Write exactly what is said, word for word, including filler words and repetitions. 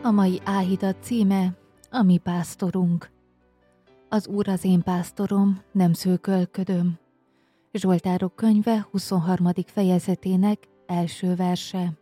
A mai áhídat címe A mi pásztorunk. Az Úr az én pásztorom, nem szőkölködöm. Zsoltárok könyve huszonharmadik fejezetének első verse.